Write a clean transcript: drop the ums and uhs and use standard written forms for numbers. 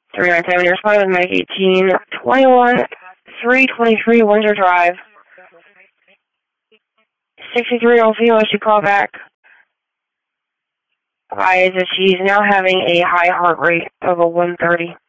397, you're responding with Medic 1821, 323 Windsor Drive. 63-year-old female, she called back. Advised that she's now having a high heart rate of a 130.